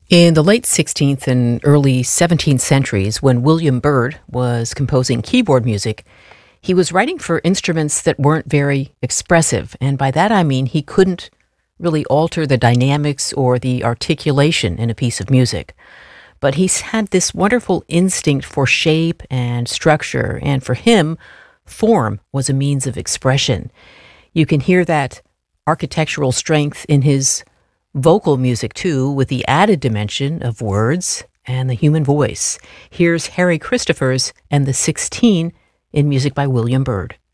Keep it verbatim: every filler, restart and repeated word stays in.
In the late sixteenth and early seventeenth centuries, when William Byrd was composing keyboard music, he was writing for instruments that weren't very expressive. And by that I mean he couldn't really alter the dynamics or the articulation in a piece of music. But he's had this wonderful instinct for shape and structure, and for him, form was a means of expression. You can hear that architectural strength in his vocal music, too, with the added dimension of words and the human voice. Here's Harry Christophers and the sixteen in music by William Byrd.